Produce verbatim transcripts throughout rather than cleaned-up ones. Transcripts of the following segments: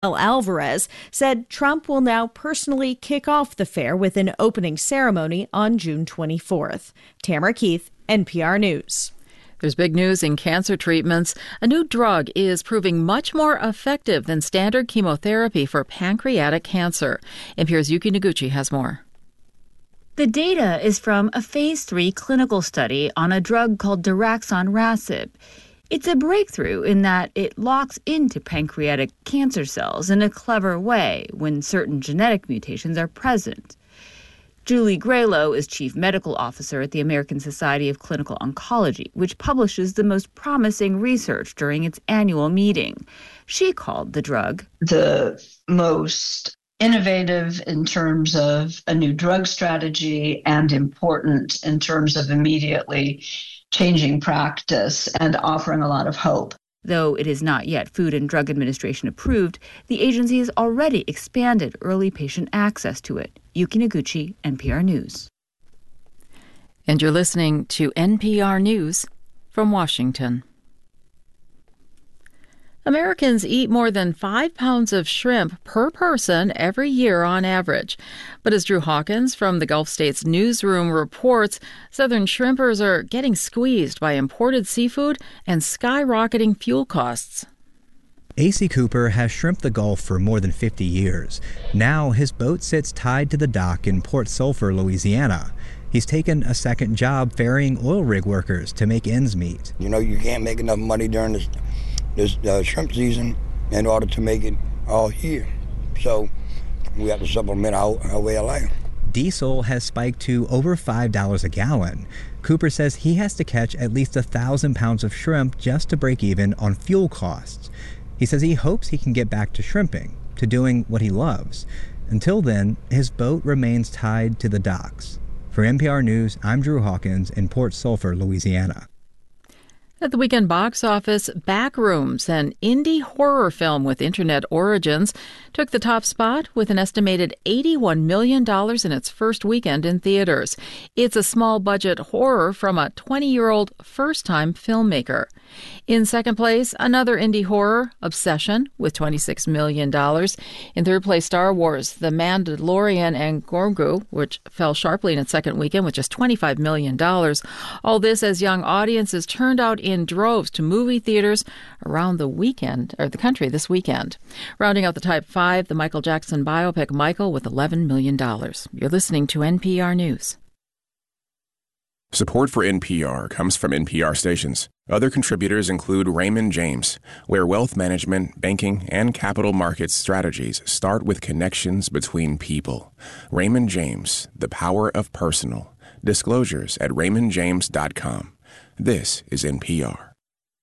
Alvarez said Trump will now personally kick off the fair with an opening ceremony on June twenty-fourth. Tamara Keith, N P R News. There's big news in cancer treatments. A new drug is proving much more effective than standard chemotherapy for pancreatic cancer. N P R's Yuki Noguchi has more. The data is from a phase three clinical study on a drug called daraxonrasib. It's a breakthrough in that it locks into pancreatic cancer cells in a clever way when certain genetic mutations are present. Julie Graylow is chief medical officer at the American Society of Clinical Oncology, which publishes the most promising research during its annual meeting. She called the drug the most innovative in terms of a new drug strategy and important in terms of immediately changing practice and offering a lot of hope. Though it is not yet Food and Drug Administration approved, the agency has already expanded early patient access to it. Yuki Noguchi, N P R News. And you're listening to N P R News from Washington. Americans eat more than five pounds of shrimp per person every year on average. But as Drew Hawkins from the Gulf States Newsroom reports, Southern shrimpers are getting squeezed by imported seafood and skyrocketing fuel costs. A C Cooper has shrimped the Gulf for more than fifty years. Now his boat sits tied to the dock in Port Sulphur, Louisiana. He's taken a second job ferrying oil rig workers to make ends meet. You know, you can't make enough money during this this uh, shrimp season in order to make it all year. So we have to supplement our, our way of life. Diesel has spiked to over five dollars a gallon. Cooper says he has to catch at least one thousand pounds of shrimp just to break even on fuel costs. He says he hopes he can get back to shrimping, to doing what he loves. Until then, his boat remains tied to the docks. For N P R News, I'm Drew Hawkins in Port Sulphur, Louisiana. At the weekend box office, Backrooms, an indie horror film with internet origins, took the top spot with an estimated eighty-one million dollars in its first weekend in theaters. It's a small-budget horror from a twenty-year-old first-time filmmaker. In second place, another indie horror, Obsession, with twenty-six million dollars. In third place, Star Wars, The Mandalorian and Grogu, which fell sharply in its second weekend with just twenty-five million dollars. All this as young audiences turned out in droves to movie theaters around the weekend, or the country this weekend. Rounding out the top five, the Michael Jackson biopic Michael with eleven million dollars. You're listening to N P R News. Support for N P R comes from N P R stations. Other contributors include Raymond James, where wealth management, banking, and capital markets strategies start with connections between people. Raymond James, the power of personal. Disclosures at raymond james dot com. This is N P R.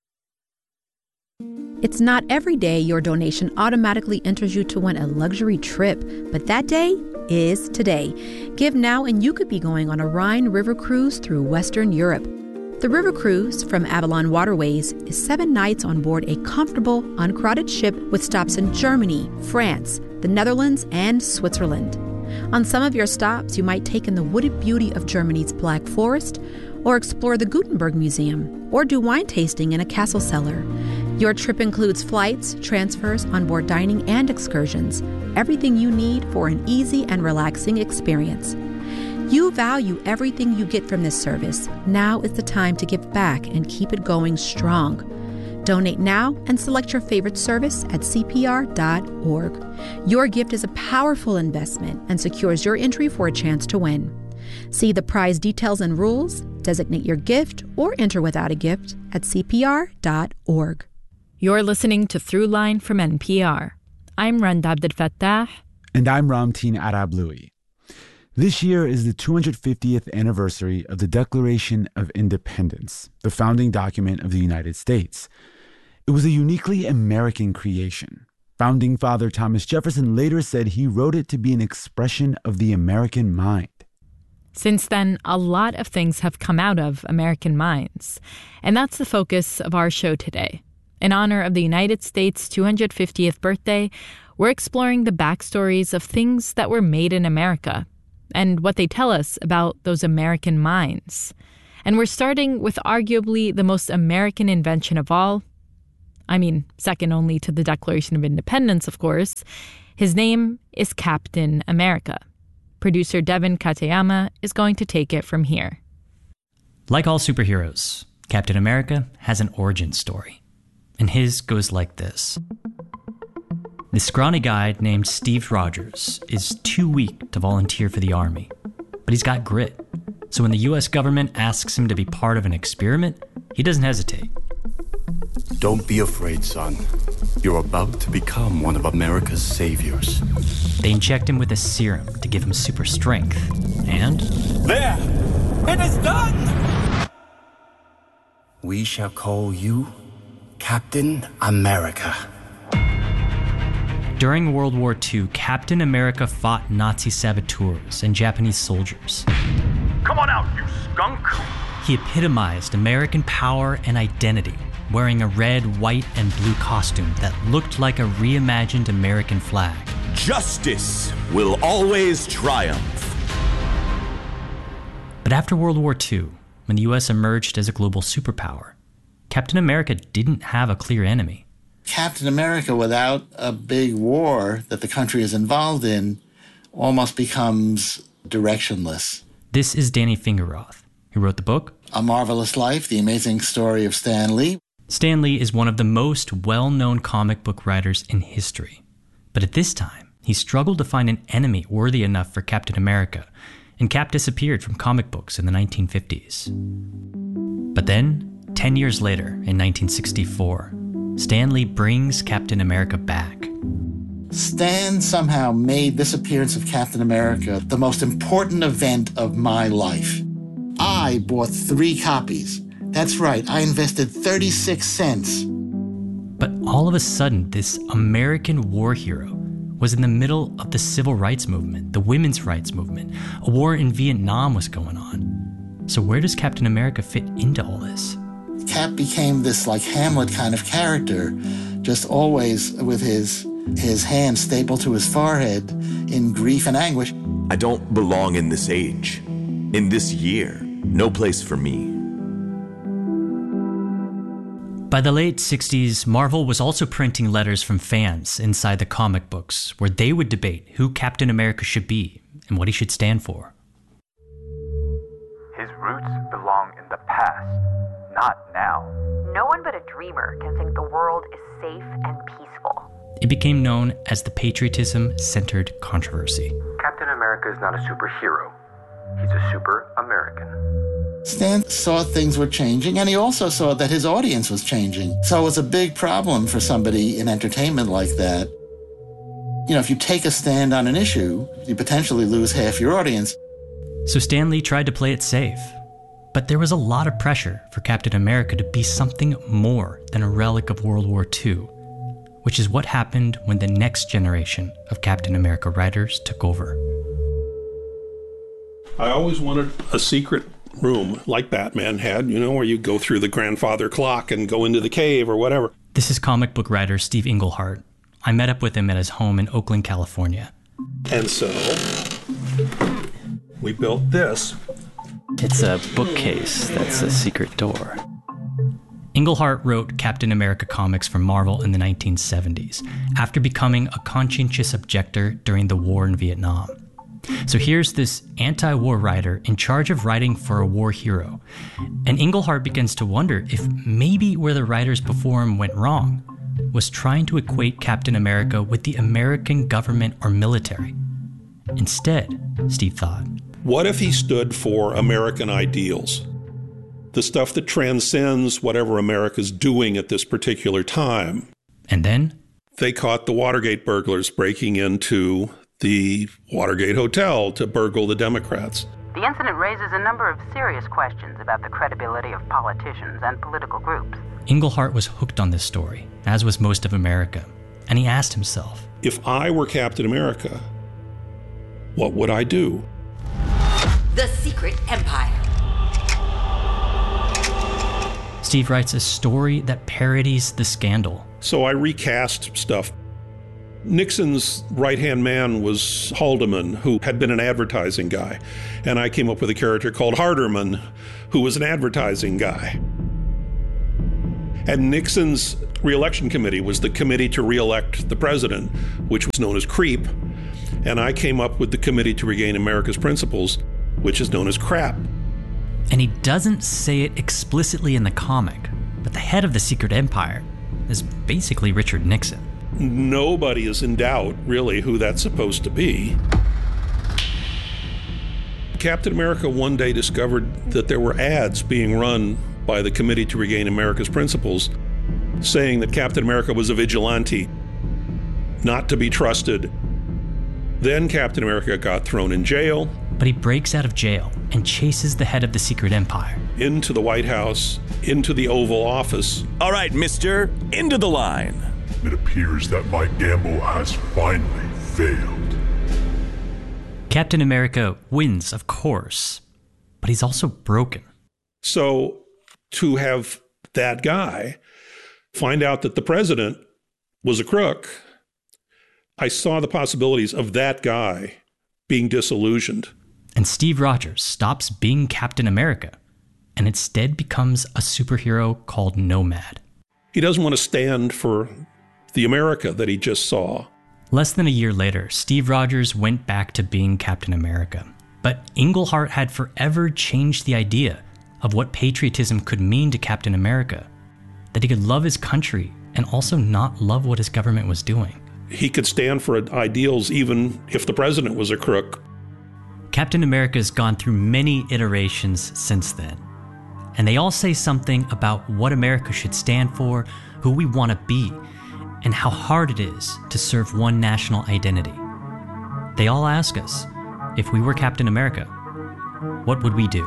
It's not every day your donation automatically enters you to win a luxury trip, but that day is today. Give now and you could be going on a Rhine River cruise through Western Europe. The river cruise from Avalon Waterways is seven nights on board a comfortable, uncrowded ship with stops in Germany, France, the Netherlands, and Switzerland. On some of your stops, you might take in the wooded beauty of Germany's Black Forest, or explore the Gutenberg Museum, or do wine tasting in a castle cellar. Your trip includes flights, transfers, onboard dining, and excursions. Everything you need for an easy and relaxing experience. You value everything you get from this service. Now is the time to give back and keep it going strong. Donate now and select your favorite service at c p r dot org. Your gift is a powerful investment and secures your entry for a chance to win. See the prize details and rules, designate your gift, or enter without a gift at c p r dot org. You're listening to Throughline from N P R. I'm Randa Abdelfattah. And I'm Ramteen Arablouei. This year is the two hundred fiftieth anniversary of the Declaration of Independence, the founding document of the United States. It was a uniquely American creation. Founding Father Thomas Jefferson later said he wrote it to be an expression of the American mind. Since then, a lot of things have come out of American minds. And that's the focus of our show today. In honor of the United States' two hundred fiftieth birthday, we're exploring the backstories of things that were made in America and what they tell us about those American minds. And we're starting with arguably the most American invention of all, I mean, second only to the Declaration of Independence, of course. His name is Captain America. Producer Devin Katayama is going to take it from here. Like all superheroes, Captain America has an origin story. And his goes like this. This scrawny guy named Steve Rogers is too weak to volunteer for the army, but he's got grit. So when the U S government asks him to be part of an experiment, he doesn't hesitate. Don't be afraid, son. You're about to become one of America's saviors. They inject him with a serum to give him super strength, and... There! It is done! We shall call you Captain America. During World War Two, Captain America fought Nazi saboteurs and Japanese soldiers. Come on out, you skunk! He epitomized American power and identity, wearing a red, white, and blue costume that looked like a reimagined American flag. Justice will always triumph. But after World War Two, when the U S emerged as a global superpower, Captain America didn't have a clear enemy. Captain America, without a big war that the country is involved in, almost becomes directionless. This is Danny Fingeroth, who wrote the book A Marvelous Life, The Amazing Story of Stan Lee. Stan Lee is one of the most well-known comic book writers in history. But at this time, he struggled to find an enemy worthy enough for Captain America, and Cap disappeared from comic books in the nineteen fifties. But then, ten years later, in nineteen sixty-four, Stan Lee brings Captain America back. Stan somehow made this appearance of Captain America the most important event of my life. I bought three copies. That's right, I invested thirty-six cents. But all of a sudden, this American war hero was in the middle of the civil rights movement, the women's rights movement. A war in Vietnam was going on. So where does Captain America fit into all this? Cap became this like Hamlet kind of character, just always with his his hand stapled to his forehead in grief and anguish. I don't belong in this age, in this year. No place for me. By the late sixties, Marvel was also printing letters from fans inside the comic books where they would debate who Captain America should be and what he should stand for. His roots belong in the past, not now. No one but a dreamer can think the world is safe and peaceful. It became known as the patriotism-centered controversy. Captain America is not a superhero. He's a super American. Stan saw things were changing, and he also saw that his audience was changing. So it was a big problem for somebody in entertainment like that. You know, if you take a stand on an issue, you potentially lose half your audience. So Stan Lee tried to play it safe. But there was a lot of pressure for Captain America to be something more than a relic of World War Two, which is what happened when the next generation of Captain America writers took over. I always wanted a secret room like Batman had, you know, where you go through the grandfather clock and go into the cave or whatever. This is comic book writer Steve Englehart. I met up with him at his home in Oakland, California. And so we built this. It's a bookcase that's a secret door. Englehart wrote Captain America comics for Marvel in the nineteen seventies, after becoming a conscientious objector during the war in Vietnam. So here's this anti-war writer in charge of writing for a war hero. And Englehart begins to wonder if maybe where the writers before him went wrong was trying to equate Captain America with the American government or military. Instead, Steve thought, what if he stood for American ideals? The stuff that transcends whatever America's doing at this particular time. And then? They caught the Watergate burglars breaking into the Watergate Hotel to burgle the Democrats. The incident raises a number of serious questions about the credibility of politicians and political groups. Englehart was hooked on this story, as was most of America, and he asked himself, if I were Captain America, what would I do? The Secret Empire. Steve writes a story that parodies the scandal. So I recast stuff. Nixon's right-hand man was Haldeman, who had been an advertising guy. And I came up with a character called Harderman, who was an advertising guy. And Nixon's Re-election Committee was the committee to re-elect the president, which was known as CREEP. And I came up with the Committee to Regain America's Principles, which is known as CRAP. And he doesn't say it explicitly in the comic, but the head of the secret empire is basically Richard Nixon. Nobody is in doubt, really, who that's supposed to be. Captain America one day discovered that there were ads being run by the Committee to Regain America's Principles saying that Captain America was a vigilante, not to be trusted. Then Captain America got thrown in jail. But he breaks out of jail and chases the head of the secret empire into the White House, into the Oval Office. All right, mister, into the line. It appears that my gamble has finally failed. Captain America wins, of course, but he's also broken. So to have that guy find out that the president was a crook, I saw the possibilities of that guy being disillusioned. And Steve Rogers stops being Captain America and instead becomes a superhero called Nomad. He doesn't want to stand for the America that he just saw. Less than a year later, Steve Rogers went back to being Captain America. But Englehart had forever changed the idea of what patriotism could mean to Captain America, that he could love his country and also not love what his government was doing. He could stand for ideals even if the president was a crook. Captain America's gone through many iterations since then, and they all say something about what America should stand for, who we want to be, and how hard it is to serve one national identity. They all ask us, if we were Captain America, what would we do?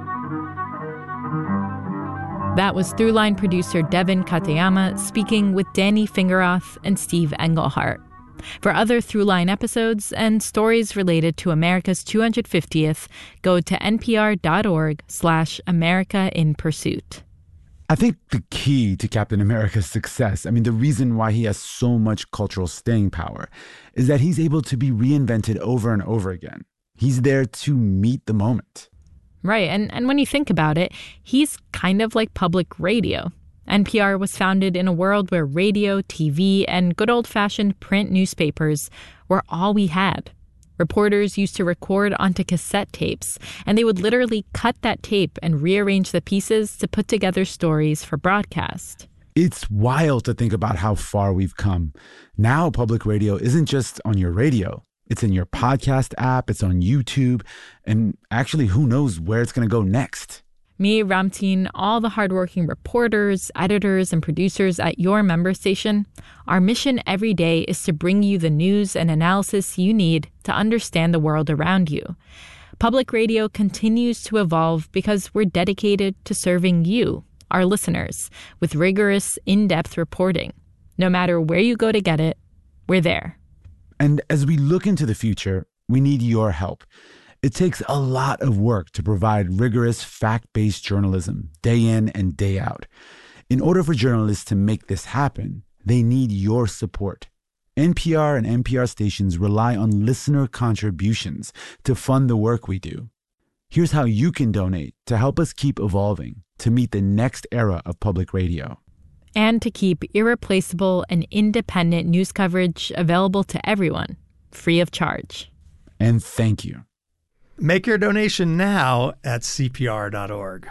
That was Throughline producer Devin Katayama speaking with Danny Fingeroth and Steve Englehart. For other Throughline episodes and stories related to America's two hundred fiftieth, go to npr.org slash America in Pursuit. I think the key to Captain America's success, I mean, the reason why he has so much cultural staying power, is that he's able to be reinvented over and over again. He's there to meet the moment. Right, and, and when you think about it, he's kind of like public radio. N P R was founded in a world where radio, T V, and good old-fashioned print newspapers were all we had. Reporters used to record onto cassette tapes, and they would literally cut that tape and rearrange the pieces to put together stories for broadcast. It's wild to think about how far we've come. Now public radio isn't just on your radio. It's in your podcast app, it's on YouTube, and actually who knows where it's going to go next. Me, Ramtin, all the hardworking reporters, editors, and producers at your member station, our mission every day is to bring you the news and analysis you need to understand the world around you. Public radio continues to evolve because we're dedicated to serving you, our listeners, with rigorous, in-depth reporting. No matter where you go to get it, we're there. And as we look into the future, we need your help. It takes a lot of work to provide rigorous, fact-based journalism day in and day out. In order for journalists to make this happen, they need your support. N P R and N P R stations rely on listener contributions to fund the work we do. Here's how you can donate to help us keep evolving to meet the next era of public radio. And to keep irreplaceable and independent news coverage available to everyone, free of charge. And thank you. Make your donation now at C P R dot org.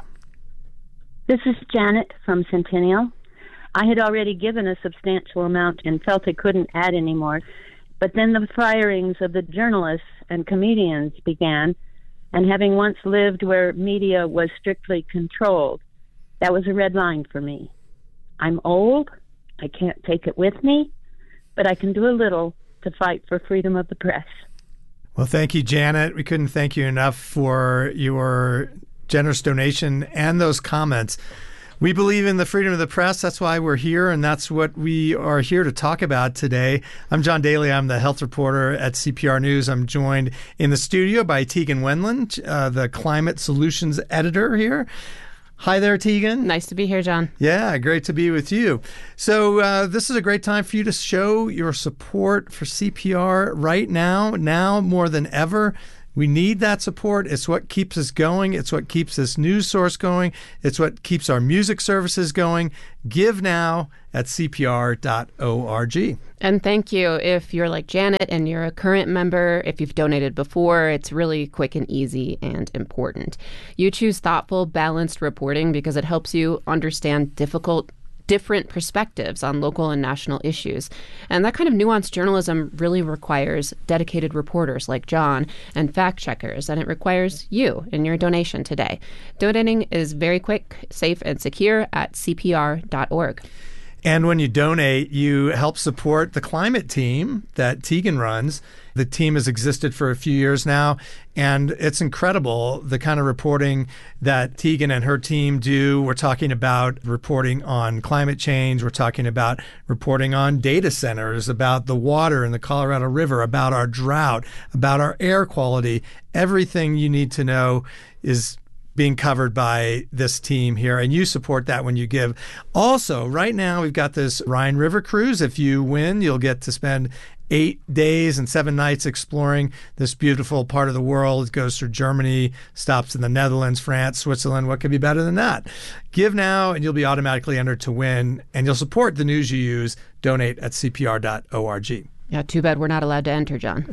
This is Janet from Centennial. I had already given a substantial amount and felt I couldn't add any more. But then the firings of the journalists and comedians began, and having once lived where media was strictly controlled, that was a red line for me. I'm old, I can't take it with me, but I can do a little to fight for freedom of the press. Well, thank you, Janet. We couldn't thank you enough for your generous donation and those comments. We believe in the freedom of the press. That's why we're here, and that's what we are here to talk about today. I'm John Daly. I'm the health reporter at C P R News. I'm joined in the studio by Tegan Wendland, uh, the climate solutions editor here. Hi there, Tegan. Nice to be here, John. Yeah, great to be with you. So uh, this is a great time for you to show your support for C P R right now, now more than ever. We need that support. It's what keeps us going. It's what keeps this news source going. It's what keeps our music services going. Give now at C P R dot org. And thank you. If you're like Janet and you're a current member, if you've donated before, it's really quick and easy and important. You choose thoughtful, balanced reporting because it helps you understand difficult different perspectives on local and national issues. And that kind of nuanced journalism really requires dedicated reporters like John and fact checkers, and it requires you in your donation today. Donating is very quick, safe, and secure at C P R dot org. And when you donate, you help support the climate team that Tegan runs. The team has existed for a few years now, and it's incredible the kind of reporting that Tegan and her team do. We're talking about reporting on climate change. We're talking about reporting on data centers, about the water in the Colorado River, about our drought, about our air quality. Everything you need to know is being covered by this team here, and you support that when you give. Also, right now, we've got this Rhine River cruise. If you win, you'll get to spend eight days and seven nights exploring this beautiful part of the world. It goes through Germany, stops in the Netherlands, France, Switzerland. What could be better than that? Give now, and you'll be automatically entered to win, and you'll support the news you use. Donate at C P R dot org. Yeah, too bad we're not allowed to enter, John.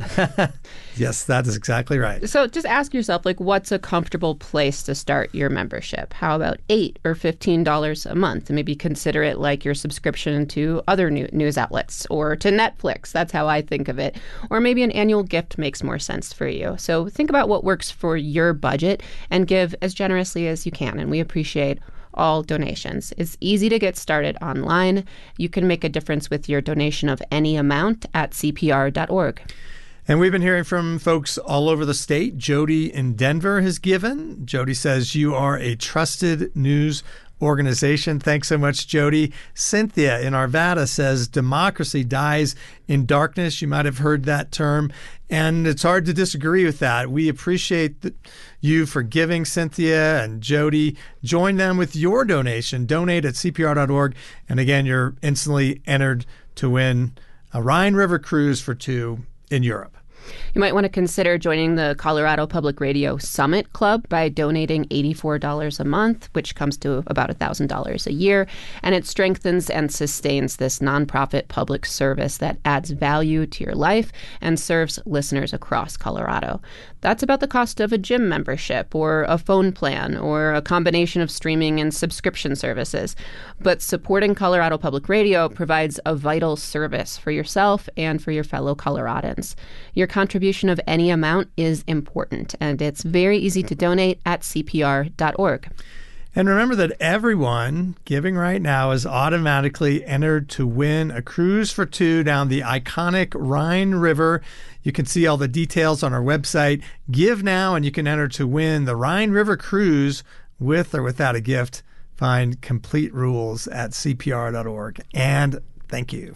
Yes, that is exactly right. So just ask yourself, like, what's a comfortable place to start your membership? How about eight or fifteen dollars a month? And maybe consider it like your subscription to other new news outlets or to Netflix. That's how I think of it. Or maybe an annual gift makes more sense for you. So think about what works for your budget and give as generously as you can. And we appreciate all donations. It's easy to get started online. You can make a difference with your donation of any amount at C P R dot org. And we've been hearing from folks all over the state. Jody in Denver has given. Jody says, you are a trusted news organization. Thanks so much, Jody. Cynthia in Arvada says, democracy dies in darkness. You might have heard that term, and it's hard to disagree with that. We appreciate the, you for giving, Cynthia and Jody. Join them with your donation. Donate at C P R dot org. And again, you're instantly entered to win a Rhine River cruise for two in Europe. You might want to consider joining the Colorado Public Radio Summit Club by donating eighty-four dollars a month, which comes to about one thousand dollars a year. And it strengthens and sustains this nonprofit public service that adds value to your life and serves listeners across Colorado. That's about the cost of a gym membership or a phone plan or a combination of streaming and subscription services. But supporting Colorado Public Radio provides a vital service for yourself and for your fellow Coloradans. Your contribution of any amount is important, and it's very easy to donate at C P R dot org. And remember that everyone giving right now is automatically entered to win a cruise for two down the iconic Rhine River. You can see all the details on our website. Give now, and you can enter to win the Rhine River cruise with or without a gift. Find complete rules at C P R dot org. And thank you.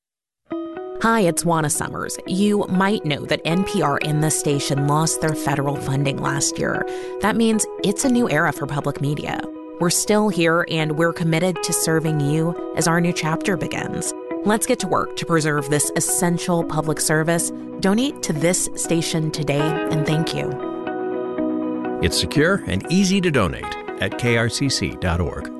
Hi, it's Juana Summers. You might know that N P R and the station lost their federal funding last year. That means it's a new era for public media. We're still here, and we're committed to serving you as our new chapter begins. Let's get to work to preserve this essential public service. Donate to this station today, and thank you. It's secure and easy to donate at K R C C dot org.